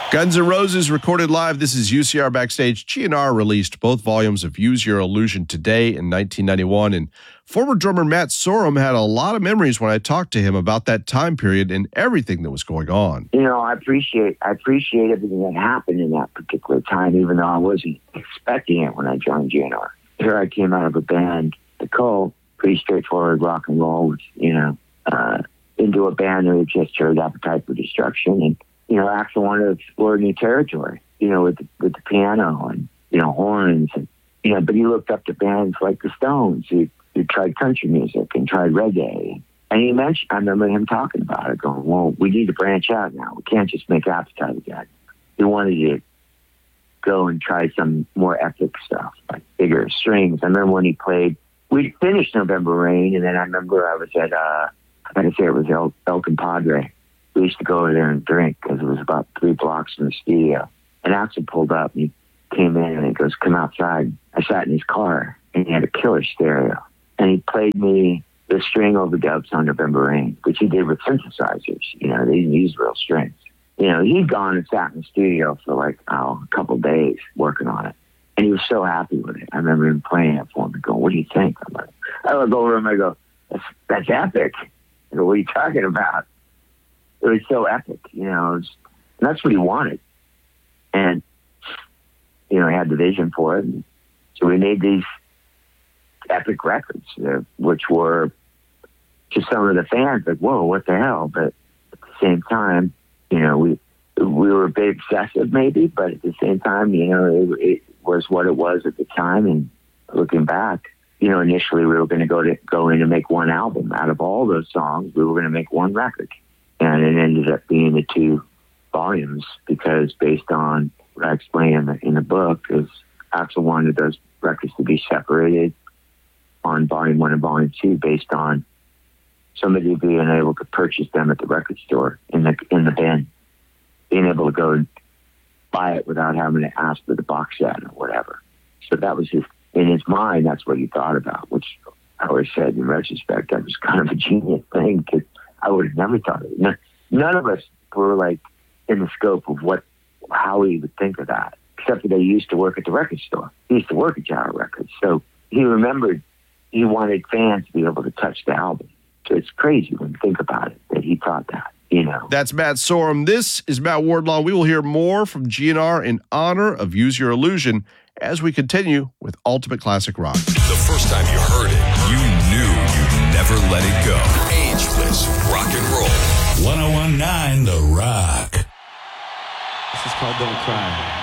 Guns N' Roses recorded live. This is UCR Backstage. GNR released both volumes of Use Your Illusion today in 1991, and former drummer Matt Sorum had a lot of memories when I talked to him about that time period and everything that was going on. You know, I appreciate everything that happened in that particular time, even though I wasn't expecting it when I joined GNR. Here I came out of a band, The Cult, pretty straightforward rock and roll, with, into a band that had just heard Appetite for Destruction, and Axl wanted to explore new territory, with the piano and, horns. And, but he looked up to bands like the Stones who tried country music and tried reggae. And I remember him talking about it, going, well, we need to branch out now. We can't just make Appetite again. He wanted to go and try some more epic stuff, like bigger strings. I remember when he played, we finished November Rain, and then I remember I was at, it was El Compadre. We used to go over there and drink because it was about 3 blocks from the studio. And Axl pulled up and he came in and he goes, come outside. I sat in his car and he had a killer stereo. And he played me the string overdubs on November Rain, which he did with synthesizers. They didn't use real strings. He'd gone and sat in the studio for a couple of days working on it. And he was so happy with it. I remember him playing it for me and going, what do you think? I look over him and I go, that's epic. I go, what are you talking about? It was so epic, and that's what he wanted. And, he had the vision for it. And so we made these epic records, which were to some of the fans like, whoa, what the hell? But at the same time, we were a bit excessive maybe, but at the same time, it was what it was at the time. And looking back, initially we were going to go in and make one album. Out of all those songs, we were going to make one record. And it ended up being the 2 volumes because based on what I explained in the book, is Axl wanted those records to be separated on volume 1 and volume 2 based on somebody being able to purchase them at the record store in the bin, being able to go and buy it without having to ask for the box set or whatever. So that was in his mind, that's what he thought about, which I always said in retrospect, that was kind of a genius thing because I would have never thought of it. None of us were in the scope of how he would think of that, except that he used to work at the record store. He used to work at Gyro Records. So he remembered he wanted fans to be able to touch the album. So it's crazy when you think about it, that he thought that, That's Matt Sorum. This is Matt Wardlaw. We will hear more from GNR in honor of Use Your Illusion as we continue with Ultimate Classic Rock. The first time you heard it, you knew you'd never let it go. Ageless rock and roll. 1019 The Rock. This is called Don't Cry.